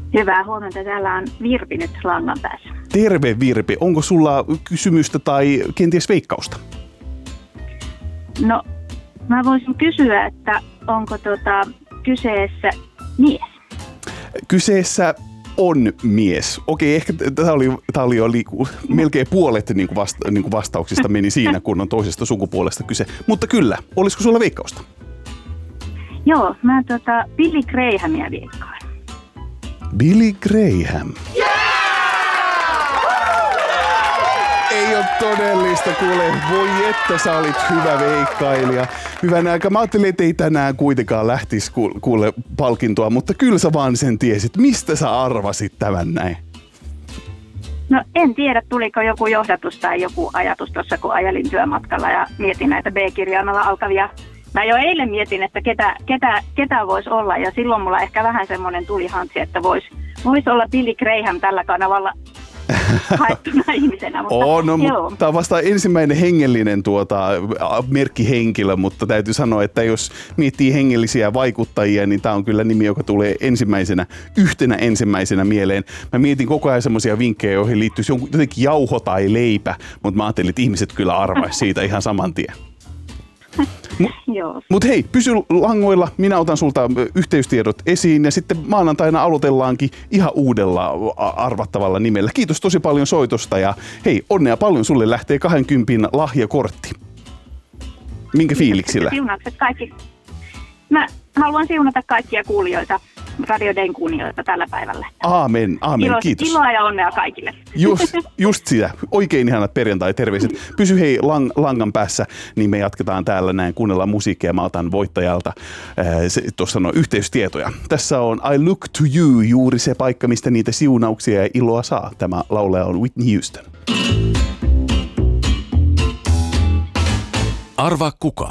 Hyvää huomenta. Täällä on Virpi nyt langan päässä. Terve Virpi. Onko sulla kysymystä tai kenties veikkausta? No, mä voisin kysyä, että onko kyseessä mies? Kyseessä on mies. Okei, ehkä tämä oli melkein puolet niin kuin vastauksista meni siinä, kun on toisesta sukupuolesta kyse. Mutta kyllä, olisiko sulla veikkausta? Joo, mä Billy Grahamia veikkaan. Billy Graham. Ei ole todellista, kuule. Voi että sä olit hyvä veikkailija. Hyvän aika. Mä ajattelin, että ei tänään kuitenkaan lähtisi kuule palkintoa, mutta kyllä sä vaan sen tiesit. Mistä sä arvasit tämän näin? No en tiedä, tuliko joku johdatus tai joku ajatus tuossa, kun ajelin työmatkalla ja mietin näitä B-kirjaimella alkavia. Mä jo eilen mietin, että ketä voisi olla, ja silloin mulla ehkä vähän semmoinen tulihantsi, että voisi olla Billy Graham tällä kanavalla haettuna ihmisenä. Mutta tämä on vasta ensimmäinen hengellinen merkkihenkilö, mutta täytyy sanoa, että jos miettii hengellisiä vaikuttajia, niin tämä on kyllä nimi, joka tulee yhtenä ensimmäisenä mieleen. Mä mietin koko ajan semmoisia vinkkejä, joihin liittyisi jotenkin jauho tai leipä, mutta mä ajattelin, että ihmiset kyllä arvaisi siitä ihan saman tien. Mutta hei, pysy langoilla. Minä otan sulta yhteystiedot esiin ja sitten maanantaina aloitellaankin ihan uudella arvattavalla nimellä. Kiitos tosi paljon soitosta ja hei, onnea paljon, sulle lähtee 20 lahjakortti. Minkä fiiliksillä? Siunaukset kaikki. Mä haluan siunata kaikkia kuulijoita, Radio Dayn kuulijoita tällä päivällä. Aamen, kiitos. Iloa ja onnea kaikille. Just sitä. Oikein ihanat perjantai-terveiset. Pysy hei langan päässä, niin me jatketaan täällä näin, kuunnellaan musiikkia. Mä otan voittajalta tuossa yhteystietoja. Tässä on I Look to You, juuri se paikka, mistä niitä siunauksia ja iloa saa. Tämä laulaja on Whitney Houston. Arvaa kuka?